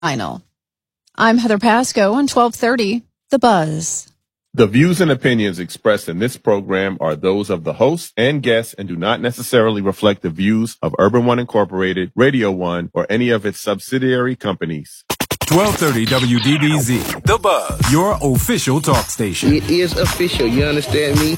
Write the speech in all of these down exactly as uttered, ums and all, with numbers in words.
Final. I'm Heather Pasco on twelve thirty, The Buzz. The views and opinions expressed in this program are those of the host and guests and do not necessarily reflect the views of Urban One Incorporated, Radio One, or any of its subsidiary companies. twelve thirty W D B Z, The Buzz, your official talk station. It is official, you understand me?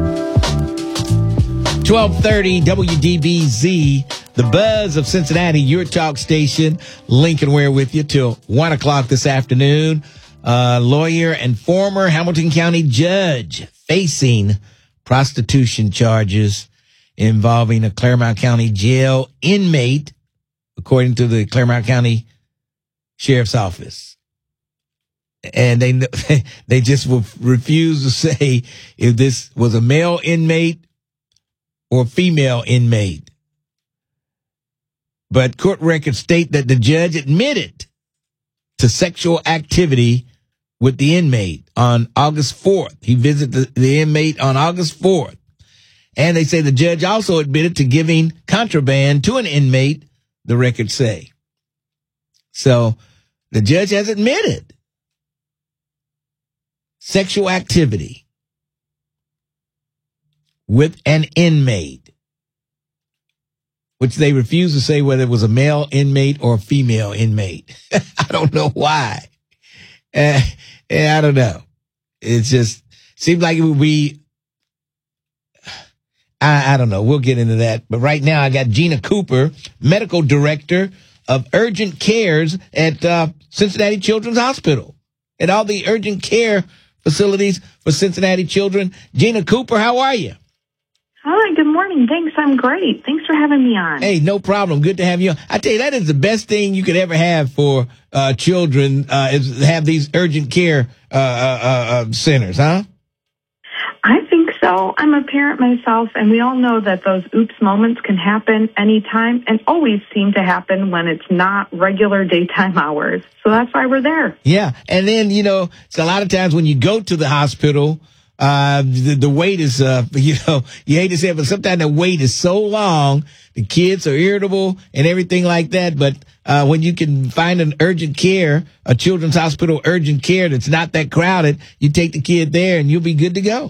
twelve thirty W D B Z, The Buzz of Cincinnati, your talk station. Lincoln Ware with you till one o'clock this afternoon. Uh, lawyer and former Hamilton County judge facing prostitution charges involving a Claremont County jail inmate, according to the Claremont County Sheriff's Office. And they they just refuse to say if this was a male inmate or female inmate. But court records state that the judge admitted to sexual activity with the inmate on August fourth. He visited the, the inmate on August fourth. And they say the judge also admitted to giving contraband to an inmate, the records say. So the judge has admitted sexual activity with an inmate, which they refuse to say whether it was a male inmate or a female inmate. I don't know why. Uh, I don't know. It just seems like it would be, I, I don't know. We'll get into that. But right now I got Gina Cooper, medical director of urgent cares at uh, Cincinnati Children's Hospital, at all the urgent care facilities for Cincinnati children. Gina Cooper, how are you? Hi, good morning. Thanks. I'm great. Thanks for having me on. Hey, no problem. Good to have you on. I tell you, that is the best thing you could ever have for uh, children, uh, is have these urgent care uh, uh, uh, centers, huh? I think so. I'm a parent myself, and we all know that those oops moments can happen anytime and always seem to happen when it's not regular daytime hours. So that's why we're there. Yeah. And then, you know, it's a lot of times when you go to the hospital, Uh, the, the wait is, uh, you know, you hate to say it, but sometimes the wait is so long, the kids are irritable and everything like that. But, uh, when you can find an urgent care, a children's hospital urgent care that's not that crowded, you take the kid there and you'll be good to go.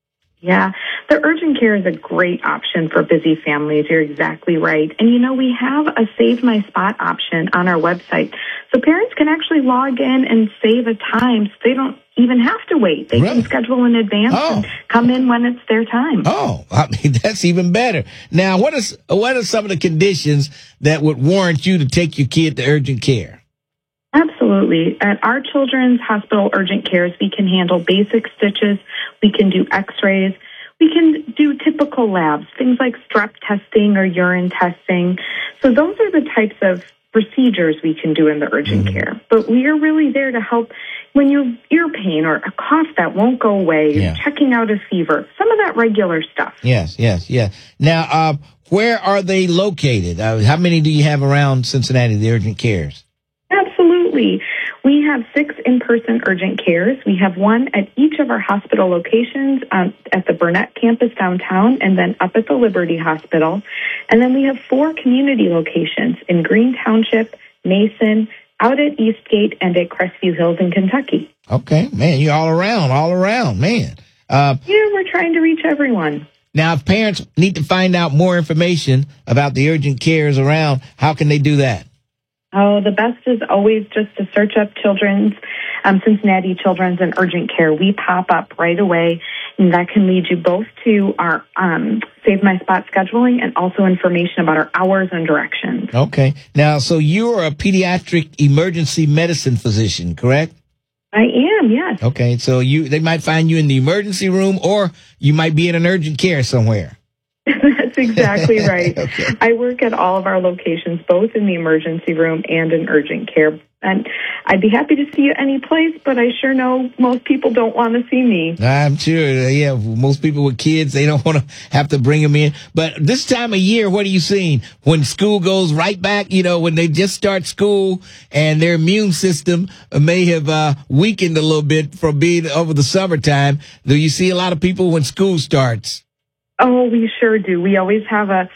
Yeah, the urgent care is a great option for busy families. You're exactly right. And, you know, we have a Save My Spot option on our website. So parents can actually log in and save a time so they don't even have to wait. They Really? can schedule in advance Oh. and come in when it's their time. Oh, I mean, that's even better. Now, what is, what are some of the conditions that would warrant you to take your kid to urgent care? Absolutely. At our children's hospital urgent cares, we can handle basic stitches. We can do x-rays. We can do typical labs, things like strep testing or urine testing. So those are the types of procedures we can do in the urgent mm-hmm. care. But we are really there to help when you have ear pain or a cough that won't go away, Yeah. checking out a fever, some of that regular stuff. Yes, yes, yes. Now, uh, where are they located? Uh, how many do you have around Cincinnati, the urgent cares? Absolutely. We have six in-person urgent cares. We have one at each of our hospital locations, um, at the Burnett campus downtown and then up at the Liberty Hospital. And then we have four community locations in Green Township, Mason, out at Eastgate, and at Crestview Hills in Kentucky. Okay, man, you're all around, all around, man. Uh, Yeah, we're trying to reach everyone. now, if parents need to find out more information about the urgent cares around, how can they do that? Oh, the best is always just to search up Children's, um, Cincinnati Children's and Urgent Care. We pop up right away, and that can lead you both to our um, Save My Spot scheduling and also information about our hours and directions. Okay. Now, so you're a pediatric emergency medicine physician, correct? I am, yes. Okay, so you they might find you in the emergency room, or you might be in an urgent care somewhere. That's exactly right. Okay. I work at all of our locations, both in the emergency room and in urgent care. And I'd be happy to see you any place, but I sure know most people don't want to see me. I'm sure, yeah, most people with kids, they don't want to have to bring them in. But this time of year, what are you seeing? When school goes right back, you know, when they just start school and their immune system may have uh, weakened a little bit from being over the summertime, do you see a lot of people when school starts? Oh, we sure do. We always have a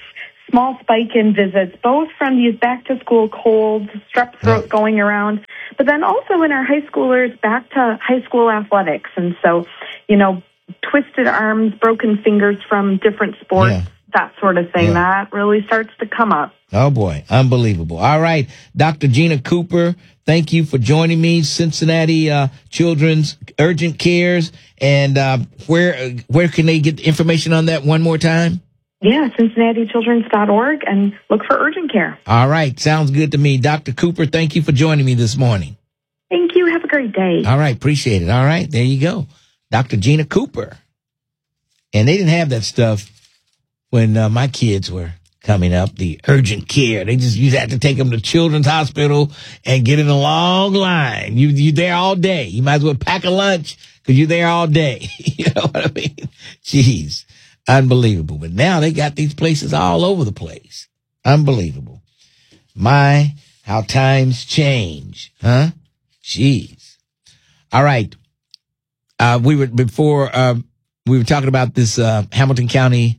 small spike in visits, both from these back-to-school colds, strep throat Yeah. going around, but then also in our high schoolers back to high school athletics. And so, you know, twisted arms, broken fingers from different sports, Yeah. that sort of thing, Yeah. that really starts to come up. Oh, boy. Unbelievable. All right. Doctor Gina Cooper, thank you for joining me. Cincinnati uh, Children's Urgent Cares. And uh, where where can they get information on that one more time? Yeah, Cincinnati Children's dot org, and look for urgent care. All right. Sounds good to me. Doctor Cooper, thank you for joining me this morning. Thank you. Have a great day. All right. Appreciate it. All right. There you go. Doctor Gina Cooper. And they didn't have that stuff when uh, my kids were coming up, the urgent care. They just, you had to take them to Children's Hospital and get in a long line. You, you there all day. You might as well pack a lunch because you're there all day. You know what I mean? Jeez. Unbelievable. But now they got these places all over the place. Unbelievable. My, how times change, huh? Jeez. All right. Uh, we were, before, uh, we were talking about this, uh, Hamilton County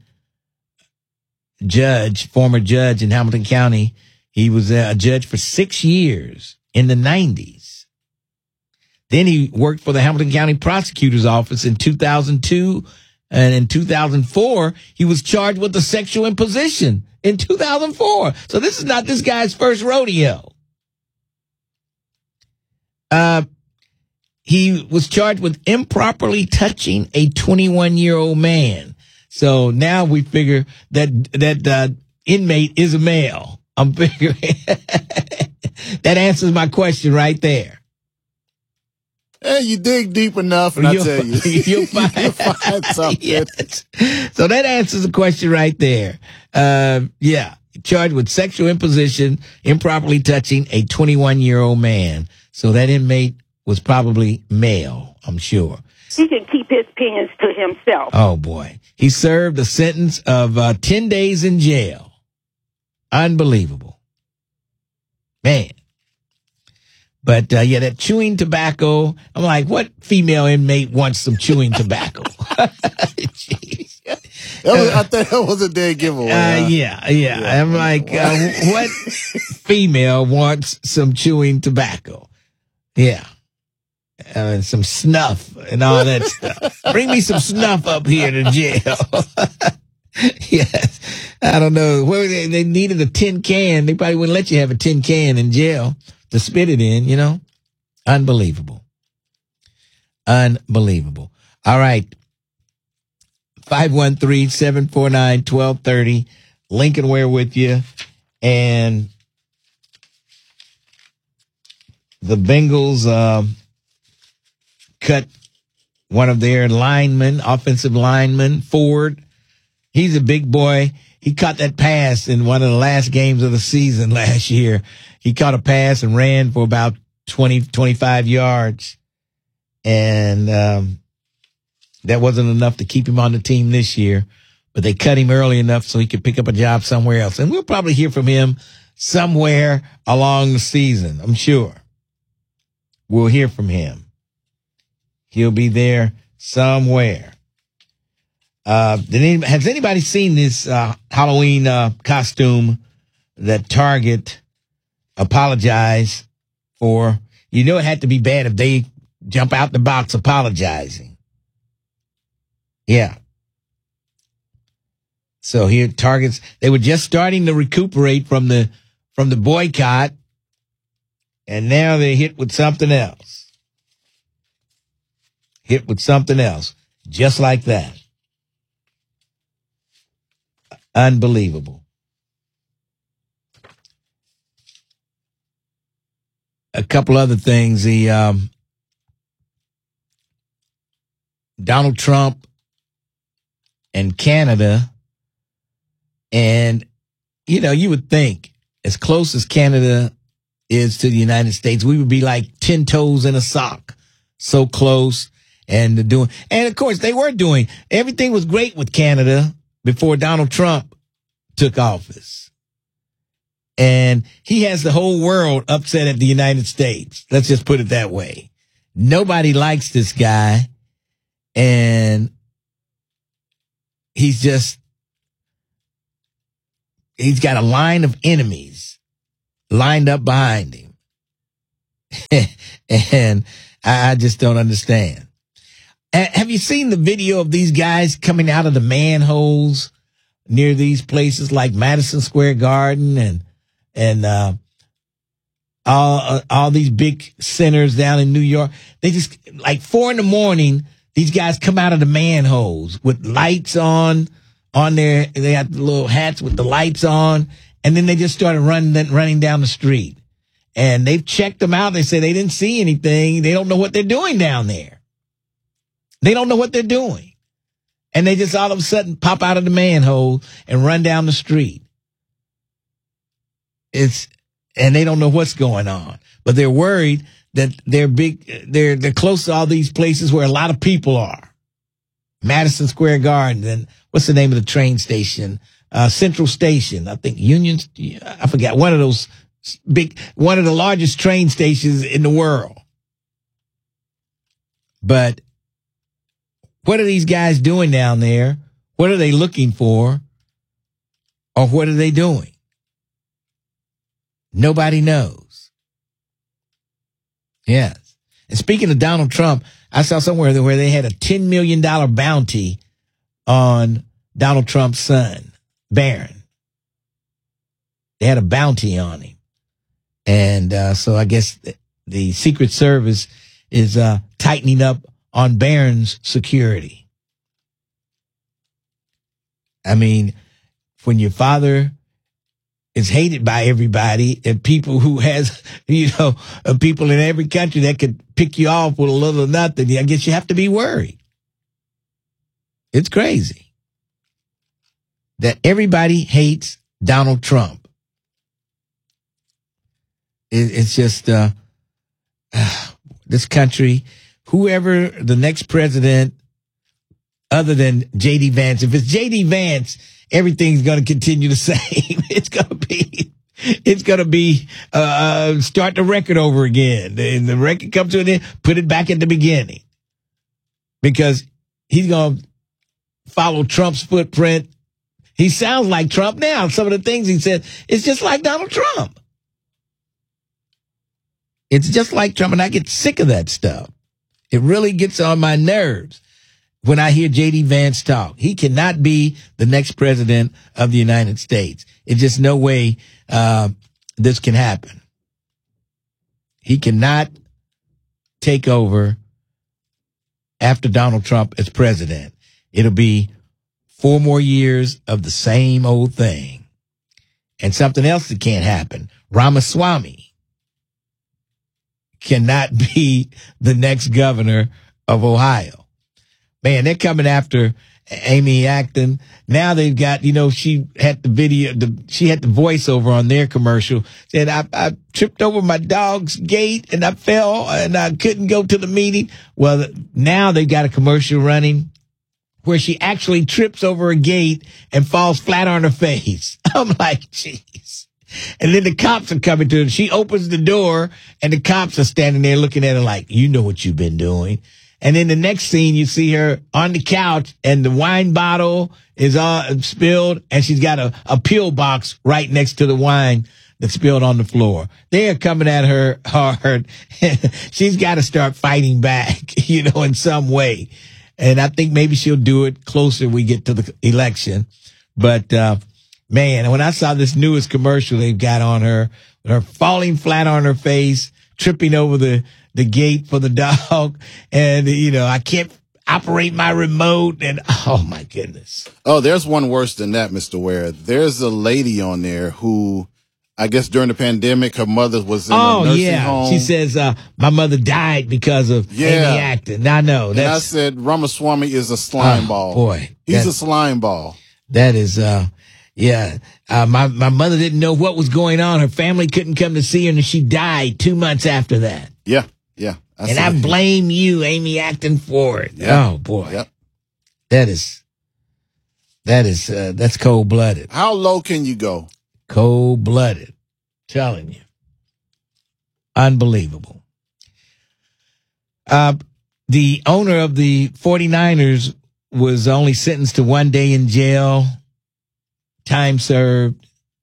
judge, former judge in Hamilton County. He was a judge for six years in the nineties. Then he worked for the Hamilton County Prosecutor's Office in two thousand two. And in two thousand four, he was charged with a sexual imposition in two thousand four. So this is not this guy's first rodeo. Uh, he was charged with improperly touching a twenty-one-year-old man. So now we figure that that uh, inmate is a male. I'm figuring that answers my question right there. Hey, you dig deep enough, and I You'll- tell you, you'll find, you'll find something. Yes. So that answers the question right there. Uh, yeah, charged with sexual imposition, improperly touching a twenty-one-year-old man. So that inmate was probably male, I'm sure. He can keep his opinions to himself. Oh, boy. He served a sentence of uh, ten days in jail. Unbelievable. Man. But, uh, yeah, that chewing tobacco, I'm like, what female inmate wants some chewing tobacco? Jeez. That was, I think that was a dead giveaway. Uh, huh? yeah, yeah, Yeah. I'm like, uh, what female wants some chewing tobacco? Yeah. Uh, some snuff and all that stuff. Bring me some snuff up here to jail. Yes. I don't know. Well, they, they needed a tin can. They probably wouldn't let you have a tin can in jail to spit it in, you know? Unbelievable. Unbelievable. All right. five one three, seven four nine, one two three zero. Lincoln Ware with you. And the Bengals um, cut one of their linemen, offensive linemen, Ford. He's a big boy. He caught that pass in one of the last games of the season last year. He caught a pass and ran for about twenty, twenty-five yards. And um, that wasn't enough to keep him on the team this year. But they cut him early enough so he could pick up a job somewhere else. And we'll probably hear from him somewhere along the season, I'm sure. We'll hear from him. He'll be there somewhere. Uh, did anybody, has anybody seen this uh, Halloween uh, costume that Target apologized for? You know it had to be bad if they jump out the box apologizing. Yeah. So here, Target's, they were just starting to recuperate from the from the boycott, and now they're hit with something else. Hit with something else, just like that. Unbelievable. A couple other things. The um, Donald Trump and Canada, and you know, you would think as close as Canada is to the United States, we would be like ten toes in a sock, so close. And doing, and of course, they were doing everything was great with Canada before Donald Trump took office. And he has the whole world upset at the United States. Let's just put it that way. Nobody likes this guy. And he's just he's got a line of enemies lined up behind him. And I, I just don't understand. And have you seen the video of these guys coming out of the manholes near these places like Madison Square Garden and and uh, all uh, all these big centers down in New York? They just, like four in the morning, these guys come out of the manholes with lights on on their. They got the little hats with the lights on, and then they just started running running down the street. And they've checked them out. They say they didn't see anything. They don't know what they're doing down there. They don't know what they're doing. And they just all of a sudden pop out of the manhole and run down the street. It's, and they don't know what's going on. But they're worried that they're big, they're, they're close to all these places where a lot of people are. Madison Square Garden, and what's the name of the train station? Uh, Central Station. I think Union, I forgot, one of those big, one of the largest train stations in the world. But what are these guys doing down there? What are they looking for? Or what are they doing? Nobody knows. Yes. And speaking of Donald Trump, I saw somewhere where they had a ten million dollars bounty on Donald Trump's son, Barron. They had a bounty on him. And uh, so I guess the, the Secret Service is uh, tightening up on Barron's security. I mean, when your father is hated by everybody and people who has, you know, uh, people in every country that could pick you off with a little or nothing, I guess you have to be worried. It's crazy that everybody hates Donald Trump. It's just uh, uh, this country, whoever the next president other than J D Vance, if it's J D Vance, everything's going to continue the same. It's going to be, it's going to be, uh, start the record over again. And the record comes to an end, put it back at the beginning. Because he's going to follow Trump's footprint. He sounds like Trump now. Some of the things he said, it's just like Donald Trump. It's just like Trump, and I get sick of that stuff. It really gets on my nerves when I hear J D Vance talk. He cannot be the next president of the United States. It's just no way uh, this can happen. He cannot take over after Donald Trump as president. It'll be four more years of the same old thing. And something else that can't happen. Ramaswamy cannot be the next governor of Ohio. Man, they're coming after Amy Acton. Now they've got, you know, she had the video, the, she had the voiceover on their commercial. Said, I, I tripped over my dog's gate and I fell and I couldn't go to the meeting. Well, now they've got a commercial running where she actually trips over a gate and falls flat on her face. I'm like, jeez. And then the cops are coming to her. She opens the door and the cops are standing there looking at her like, you know what you've been doing. And then the next scene, you see her on the couch and the wine bottle is all spilled and she's got a, a pill box right next to the wine that's spilled on the floor. They are coming at her hard. She's got to start fighting back, you know, in some way. And I think maybe she'll do it closer we get to the election. But, uh, man, when I saw this newest commercial they've got on her, her falling flat on her face, tripping over the, the gate for the dog. And, you know, I can't operate my remote. And, oh, my goodness. Oh, there's one worse than that, Mister Ware. There's a lady on there who, I guess during the pandemic, her mother was in oh, a nursing yeah. home. She says, uh, my mother died because of yeah. Amy Acton. I know. That's, and I said, Ramaswamy is a slime oh, ball. Boy. He's a slime ball. That is, uh, yeah. Uh, my, my mother didn't know what was going on. Her family couldn't come to see her, and she died two months after that. Yeah, yeah. I and I it. blame you, Amy Acton, for it. Yep. Oh, boy. Yep. That is, that is, uh, that's cold-blooded. How low can you go? Cold-blooded. Telling you. Unbelievable. Uh, the owner of the forty-niners was only sentenced to one day in jail, time served.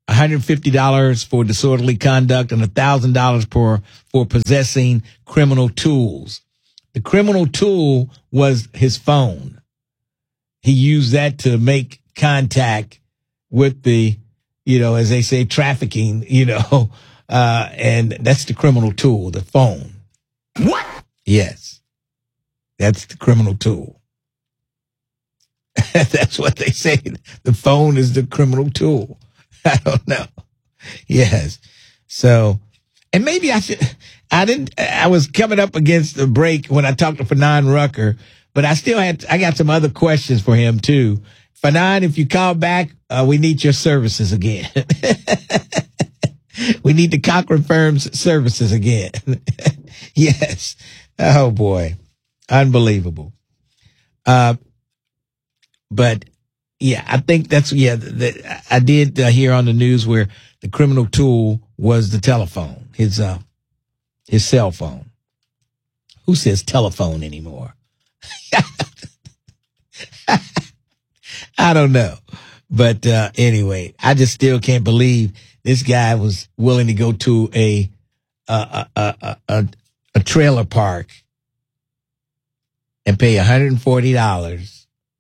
one hundred fifty dollars for disorderly conduct, and one thousand dollars for, for possessing criminal tools. The criminal tool was his phone. He used that to make contact with the, you know, as they say, trafficking, you know, uh, and that's the criminal tool, the phone. What? Yes. That's the criminal tool. That's what they say. The phone is the criminal tool. I don't know. Yes. So, and maybe I should, I didn't, I was coming up against the break when I talked to Fanon Rucker, but I still had, I got some other questions for him too. Fanon, if you call back, uh, we need your services again. We need the Cochran Firm's services again. Yes. Oh boy. Unbelievable. Uh, but yeah, I think that's, yeah, the, the, I did uh, hear on the news where the criminal tool was the telephone, his, uh, his cell phone. Who says telephone anymore? I don't know. But, uh, anyway, I just still can't believe this guy was willing to go to a, a, a, a, a, a trailer park and pay one hundred forty dollars.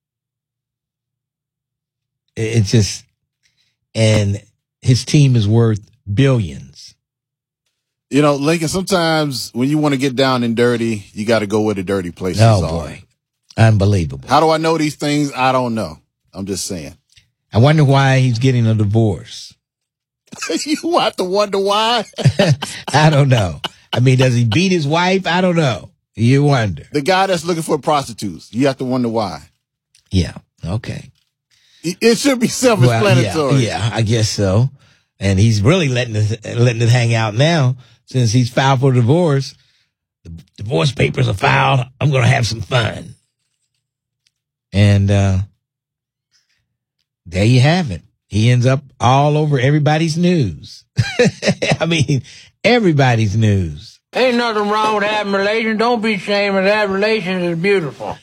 It's just, and his team is worth billions. You know, Lincoln, sometimes when you want to get down and dirty, you got to go where the dirty places oh, are. Oh, boy. Unbelievable. How do I know these things? I don't know. I'm just saying. I wonder why he's getting a divorce. You have to wonder why? I don't know. I mean, does he beat his wife? I don't know. You wonder. The guy that's looking for prostitutes, you have to wonder why. Yeah. Okay. It should be self-explanatory. Well, yeah, yeah, I guess so. And he's really letting it, letting it hang out now since he's filed for divorce. The divorce papers are filed. I'm going to have some fun. And uh, there you have it. He ends up all over everybody's news. I mean, everybody's news. Ain't nothing wrong with having relations. Don't be ashamed of that. Relations is beautiful.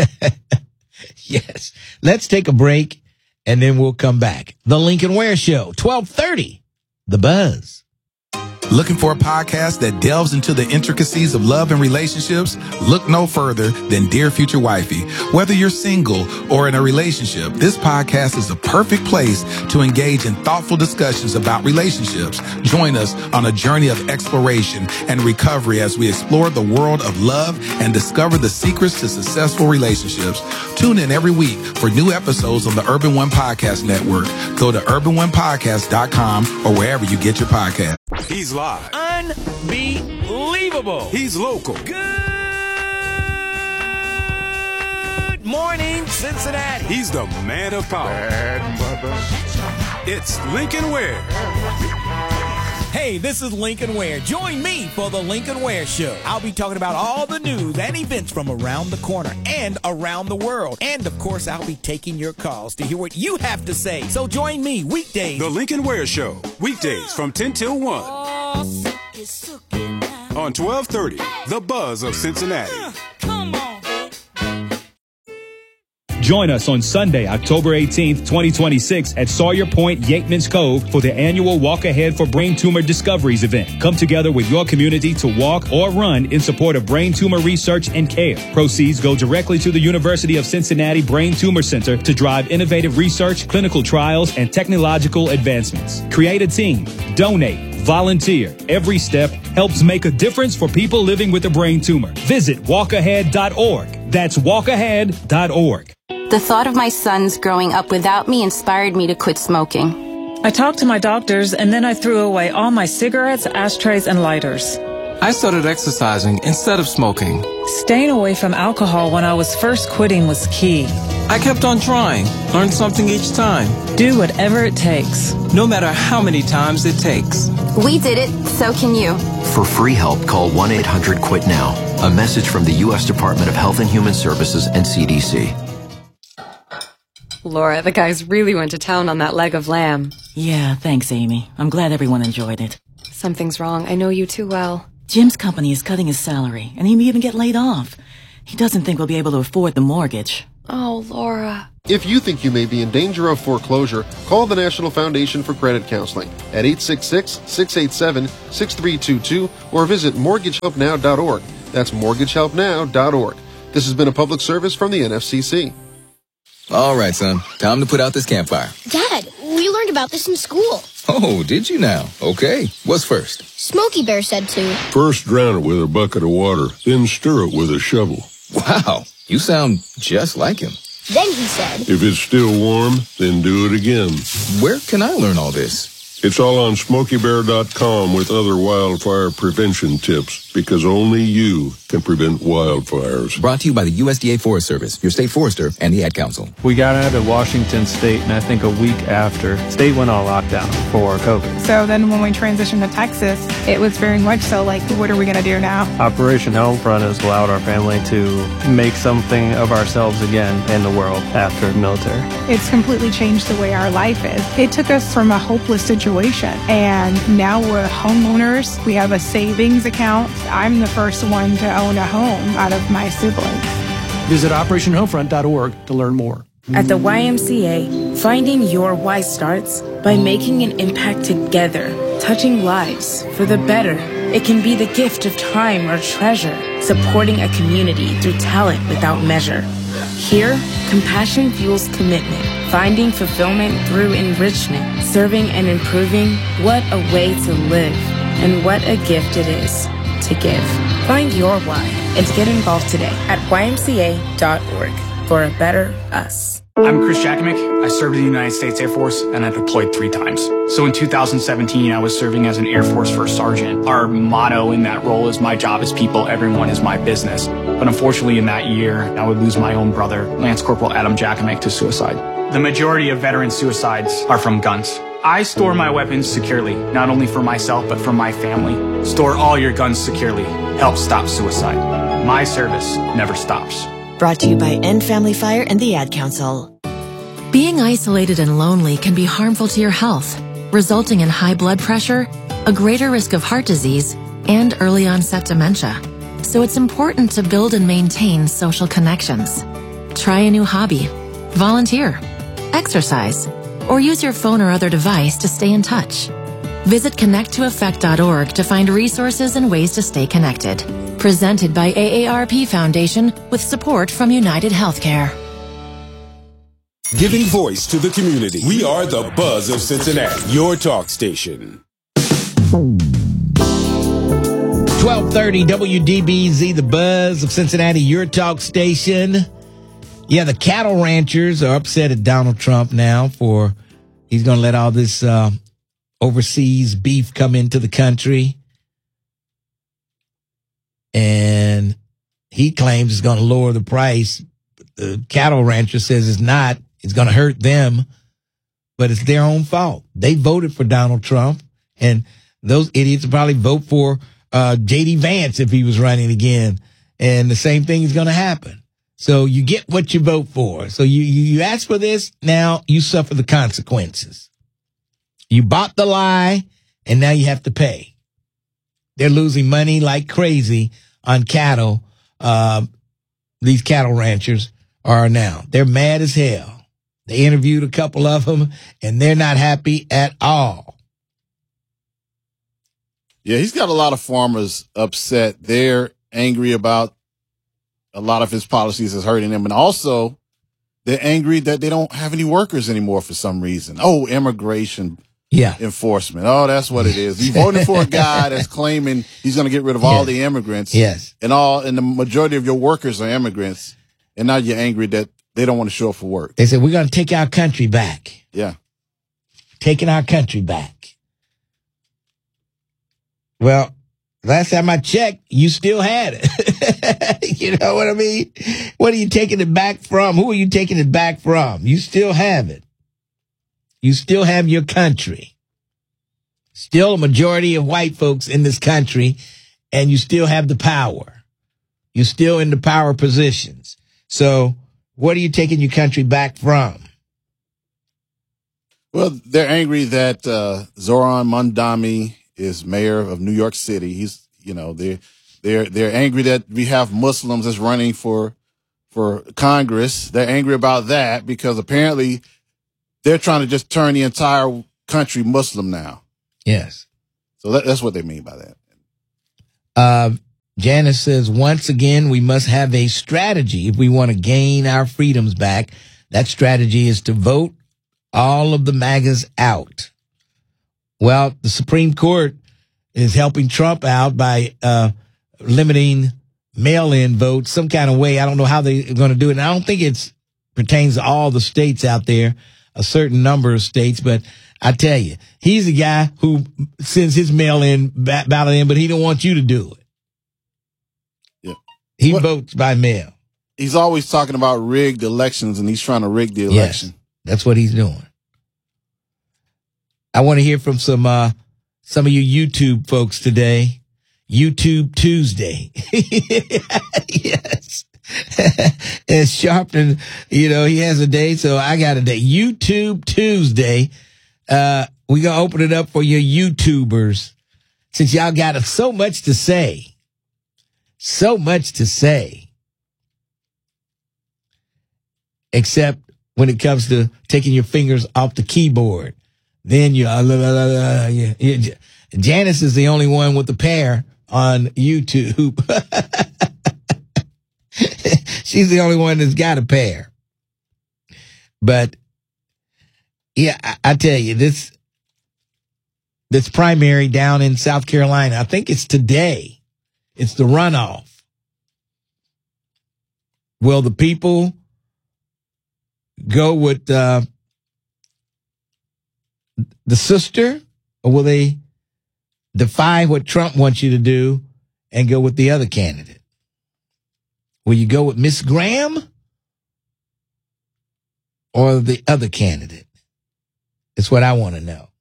Yes. Let's take a break. And then we'll come back. The Lincoln Ware Show, twelve thirty, The Buzz. Looking for a podcast that delves into the intricacies of love and relationships? Look no further than Dear Future Wifey. Whether you're single or in a relationship, this podcast is the perfect place to engage in thoughtful discussions about relationships. Join us on a journey of exploration and recovery as we explore the world of love and discover the secrets to successful relationships. Tune in every week for new episodes on the Urban One Podcast Network. Go to urban one podcast dot com or wherever you get your podcast. He's live. Unbelievable. He's local. Good morning, Cincinnati. He's the man of power. Bad mother. It's Lincoln Ware. Hey, this is Lincoln Ware. Join me for the Lincoln Ware Show. I'll be talking about all the news and events from around the corner and around the world. And, of course, I'll be taking your calls to hear what you have to say. So join me weekdays. The Lincoln Ware Show. Weekdays from ten till one. On twelve thirty, The Buzz of Cincinnati. Come on. Join us on Sunday, October eighteenth, twenty twenty-six at Sawyer Point, Yateman's Cove for the annual Walk Ahead for Brain Tumor Discoveries event. Come together with your community to walk or run in support of brain tumor research and care. Proceeds go directly to the University of Cincinnati Brain Tumor Center to drive innovative research, clinical trials, and technological advancements. Create a team. Donate. Volunteer. Every step helps make a difference for people living with a brain tumor. Visit walk ahead dot org. That's walk ahead dot org. The thought of my sons growing up without me inspired me to quit smoking. I talked to my doctors, and then I threw away all my cigarettes, ashtrays, and lighters. I started exercising instead of smoking. Staying away from alcohol when I was first quitting was key. I kept on trying, learned something each time. Do whatever it takes. No matter how many times it takes. We did it, so can you. For free help, call one eight hundred quit now. A message from the U S Department of Health and Human Services and C D C. Laura, the guys really went to town on that leg of lamb. Yeah, thanks, Amy. I'm glad everyone enjoyed it. Something's wrong. I know you too well. Jim's company is cutting his salary, and he may even get laid off. He doesn't think we'll be able to afford the mortgage. Oh, Laura. If you think you may be in danger of foreclosure, call the National Foundation for Credit Counseling at eight six six, six eight seven, six three two two or visit mortgage help now dot org. That's mortgage help now dot org. This has been a public service from the N F C C. All right, son. Time to put out this campfire. Dad, we learned about this in school. Oh, did you now? Okay. What's first? Smokey Bear said to. First drown it with a bucket of water, then stir it with a shovel. Wow. You sound just like him. Then he said. If it's still warm, then do it again. Where can I learn all this? It's all on smokey bear dot com with other wildfire prevention tips, because only you can prevent wildfires. Brought to you by the U S D A Forest Service, your state forester, and the Ad Council. We got out of Washington State, and I think a week after, state went on lockdown for COVID. So then when we transitioned to Texas, it was very much so like, what are we going to do now? Operation Homefront has allowed our family to make something of ourselves again in the world after the military. It's completely changed the way our life is. It took us from a hopeless situation. And now we're homeowners. We have a savings account. I'm the first one to own a home out of my siblings. Visit operation homefront dot org to learn more. At the Y M C A, finding your why starts by making an impact together, touching lives for the better. It can be the gift of time or treasure, supporting a community through talent without measure. Here, compassion fuels commitment, finding fulfillment through enrichment, serving and improving. What a way to live, and what a gift it is to give. Find your why and get involved today at Y M C A dot org for a better us. I'm Chris Jakimick. I served in the United States Air Force, and I deployed three times. So in two thousand seventeen, I was serving as an Air Force First Sergeant. Our motto in that role is, my job is people, everyone is my business. But unfortunately in that year, I would lose my own brother, Lance Corporal Adam Jakimick, to suicide. The majority of veteran suicides are from guns. I store my weapons securely, not only for myself, but for my family. Store all your guns securely. Help stop suicide. My service never stops. Brought to you by End Family Fire and the Ad Council. Being isolated and lonely can be harmful to your health, resulting in high blood pressure, a greater risk of heart disease, and early onset dementia. So it's important to build and maintain social connections. Try a new hobby, volunteer, exercise, or use your phone or other device to stay in touch. Visit connect to effect dot org to find resources and ways to stay connected. Presented by A A R P Foundation with support from United Healthcare. Giving voice to the community. We are the Buzz of Cincinnati, your talk station. twelve thirty W D B Z, the Buzz of Cincinnati, your talk station. Yeah, the cattle ranchers are upset at Donald Trump now for he's going to let all this uh, overseas beef come into the country. And he claims it's going to lower the price. The cattle rancher says it's not. It's going to hurt them, but it's their own fault. They voted for Donald Trump, and those idiots will probably vote for uh, J D Vance if he was running again. And the same thing is going to happen. So you get what you vote for. So you, you, you ask for this, now you suffer the consequences. You bought the lie, and now you have to pay. They're losing money like crazy on cattle. Uh, these cattle ranchers are now. They're mad as hell. They interviewed a couple of them, and they're not happy at all. Yeah, he's got a lot of farmers upset. They're angry about a lot of his policies is hurting them. And also, they're angry that they don't have any workers anymore for some reason. Oh, immigration yeah. enforcement. Oh, that's what it is. You voted for a guy that's claiming he's going to get rid of all yes. the immigrants. Yes. And all, and the majority of your workers are immigrants. And now you're angry that they don't want to show up for work. They said, we're going to take our country back. Yeah. Taking our country back. Well, last time I checked, you still had it. You know what I mean? What are you taking it back from? Who are you taking it back from? You still have it. You still have your country. Still a majority of white folks in this country, and you still have the power. You're still in the power positions. So what are you taking your country back from? Well, they're angry that uh, Zoran Mondami is mayor of New York City. He's, you know, they're they're they're angry that we have Muslims that's running for for Congress. They're angry about that because apparently they're trying to just turn the entire country Muslim now. Yes. So that, that's what they mean by that. Uh, Janice says, once again, we must have a strategy if we want to gain our freedoms back. That strategy is to vote all of the MAGAs out. Well, the Supreme Court is helping Trump out by uh, limiting mail-in votes some kind of way. I don't know how they're going to do it. And I don't think it pertains to all the states out there, a certain number of states. But I tell you, he's the guy who sends his mail-in ballot in, but he don't want you to do it. Yeah. He what? votes by mail. He's always talking about rigged elections, and he's trying to rig the election. Yes, that's what he's doing. I want to hear from some uh, some of you YouTube folks today. YouTube Tuesday. Yes. It's Sharpton, you know, he has a day, so I got a day. YouTube Tuesday. Uh, we're going to open it up for your YouTubers since y'all got so much to say. So much to say. Except when it comes to taking your fingers off the keyboard. Then you, uh, la, la, la, la, yeah, yeah. Janice is the only one with the pair on YouTube. She's the only one that's got a pair. But yeah, I, I tell you, this this primary down in South Carolina, I think it's today. It's the runoff. Will the people go with uh, the sister, or will they defy what Trump wants you to do and go with the other candidate? Will you go with Miss Graham or the other candidate? That's what I want to know.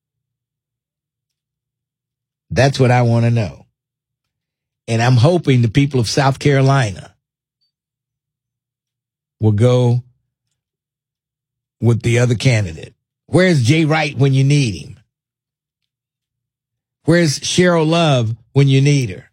That's what I want to know. And I'm hoping the people of South Carolina will go with the other candidate. Where's Jay Wright when you need him? Where's Cheryl Love when you need her?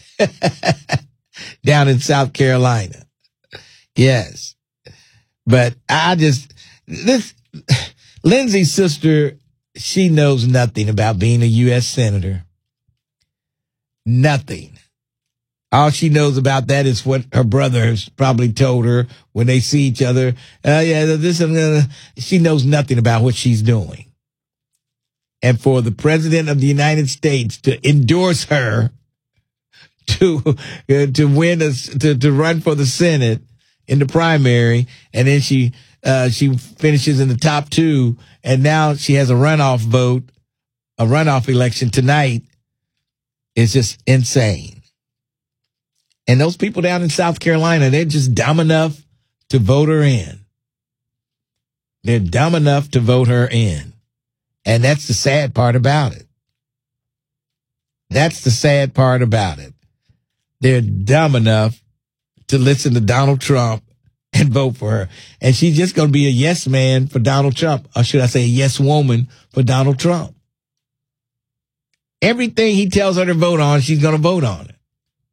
Down in South Carolina. Yes. But I just, this, Lindsay's sister, she knows nothing about being a U S Senator. Nothing. All she knows about that is what her brother has probably told her when they see each other. Uh, yeah, this and uh, she knows nothing about what she's doing. And for the president of the United States to endorse her to uh, to win a, to to run for the Senate in the primary, and then she uh, she finishes in the top two, and now she has a runoff vote, a runoff election tonight. It's just insane. And those people down in South Carolina, they're just dumb enough to vote her in. They're dumb enough to vote her in. And that's the sad part about it. That's the sad part about it. They're dumb enough to listen to Donald Trump and vote for her. And she's just going to be a yes man for Donald Trump. Or should I say a yes woman for Donald Trump. Everything he tells her to vote on, she's going to vote on it.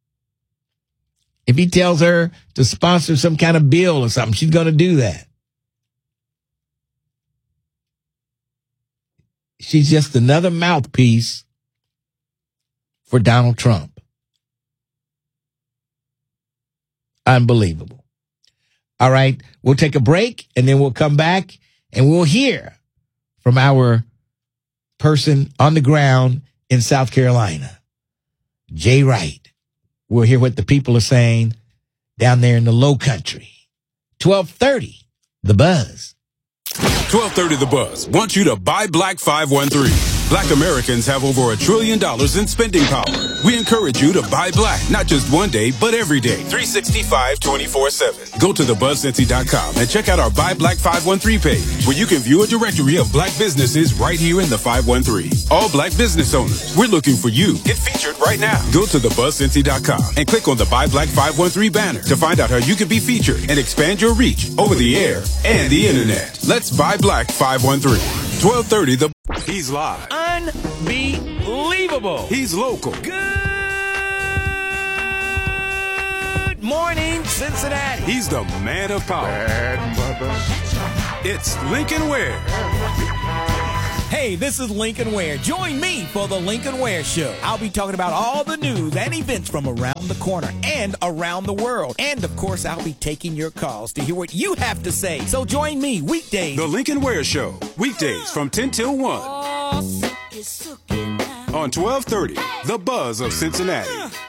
If he tells her to sponsor some kind of bill or something, she's going to do that. She's just another mouthpiece for Donald Trump. Unbelievable. All right, we'll take a break and then we'll come back and we'll hear from our person on the ground in South Carolina, Jay Wright. We'll hear what the people are saying down there in the low country. twelve thirty, The Buzz. twelve thirty The Buzz wants you to buy Black five one three. Black Americans have over a trillion dollars in spending power. We encourage you to buy black, not just one day, but every day, three sixty-five, twenty-four seven. Go to the buzz cincy dot com and check out our Buy Black five one three page, where you can view a directory of black businesses right here in the five one three. All black business owners, we're looking for you. Get featured right now. Go to the buzz cincy dot com and click on the Buy Black five one three banner to find out how you can be featured and expand your reach over the air and the internet. Let's buy Black five one three. twelve thirty The He's live. Unbelievable. He's local. Good morning, Cincinnati. He's the man of power. Bad mother. It's Lincoln Ware. Hey, this is Lincoln Ware. Join me for the Lincoln Ware Show. I'll be talking about all the news and events from around the corner and around the world. And, of course, I'll be taking your calls to hear what you have to say. So join me weekdays. The Lincoln Ware Show. Weekdays from ten till one. On twelve thirty, The Buzz of Cincinnati.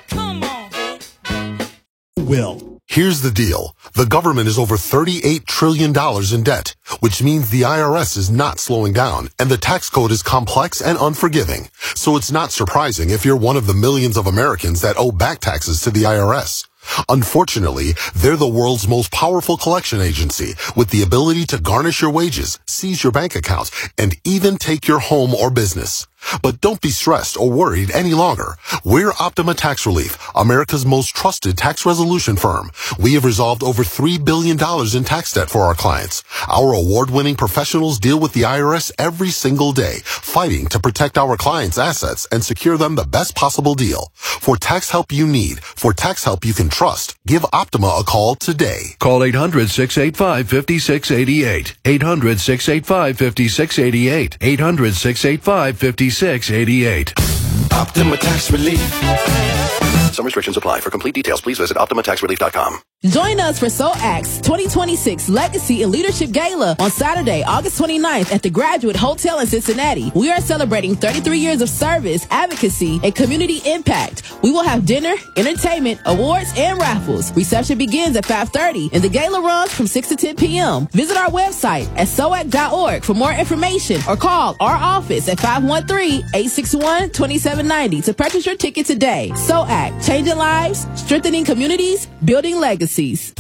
Will. Here's the deal. The government is over thirty-eight trillion dollars in debt, which means the I R S is not slowing down, and the tax code is complex and unforgiving. So it's not surprising if you're one of the millions of Americans that owe back taxes to the I R S. Unfortunately, they're the world's most powerful collection agency with the ability to garnish your wages, seize your bank accounts, and even take your home or business. But don't be stressed or worried any longer. We're Optima Tax Relief, America's most trusted tax resolution firm. We have resolved over three billion dollars in tax debt for our clients. Our award-winning professionals deal with the I R S every single day, fighting to protect our clients' assets and secure them the best possible deal. For tax help you need, for tax help you can trust, give Optima a call today. Call eight hundred, six eight five, five six eight eight. eight hundred, six eight five, five six eight eight. eight hundred, six eight five, five six eight eight. Optima Tax Relief. Some restrictions apply. For complete details, please visit optima tax relief dot com. Join us for SOAC's twenty twenty-six Legacy and Leadership Gala on Saturday, August twenty-ninth at the Graduate Hotel in Cincinnati. We are celebrating thirty-three years of service, advocacy, and community impact. We will have dinner, entertainment, awards, and raffles. Reception begins at five thirty, and the gala runs from six to ten p.m. Visit our website at S O A C dot org for more information or call our office at five one three, eight six one, two seven nine zero to purchase your ticket today. SOAC, changing lives, strengthening communities, building legacies.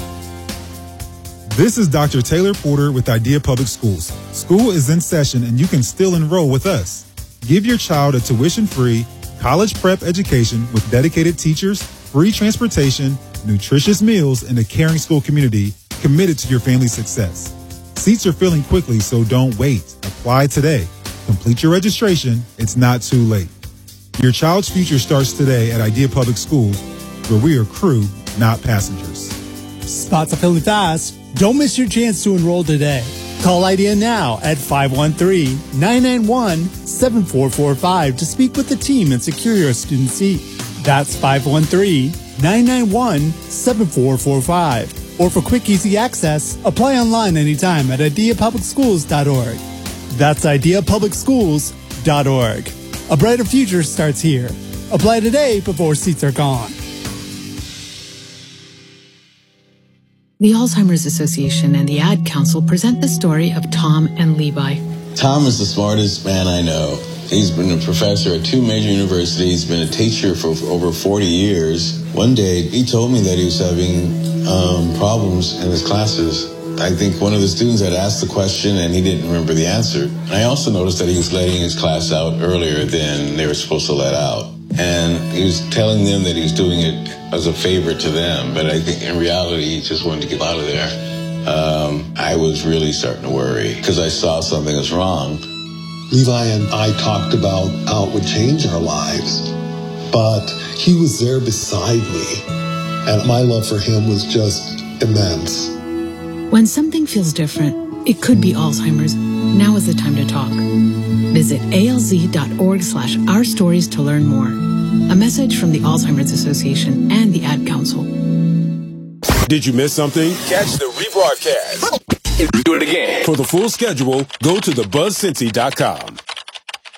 This is Doctor Taylor Porter with Idea Public Schools. School is in session and you can still enroll with us. Give your child a tuition-free college prep education with dedicated teachers, free transportation, nutritious meals, and a caring school community committed to your family's success. Seats are filling quickly, so don't wait. Apply today. Complete your registration. It's not too late. Your child's future starts today at Idea Public Schools, where we are crew, not passengers. Spots are filling fast. Don't miss your chance to enroll today. Call Idea now at five one three, nine nine one, seven four four five to speak with the team and secure your student seat. That's five one three, nine nine one, seven four four five. Or for quick, easy access, apply online anytime at idea public schools dot org. That's idea public schools dot org. A brighter future starts here. Apply today before seats are gone. The Alzheimer's Association and the Ad Council present the story of Tom and Levi. Tom is the smartest man I know. He's been a professor at two major universities, been a teacher for over forty years. One day, he told me that he was having um, problems in his classes. I think one of the students had asked the question and he didn't remember the answer. I also noticed that he was letting his class out earlier than they were supposed to let out. And he was telling them that he was doing it as a favor to them, but I think in reality he just wanted to get out of there. Um, I was really starting to worry because I saw something was wrong. Levi and I talked about how it would change our lives, but he was there beside me, and my love for him was just immense. When something feels different, it could be Alzheimer's. Now is the time to talk. Visit A L Z dot org slash our stories to learn more. A message from the Alzheimer's Association and the Ad Council. Did you miss something? Catch the rebroadcast. Do it again. For the full schedule, go to the buzz cincy dot com.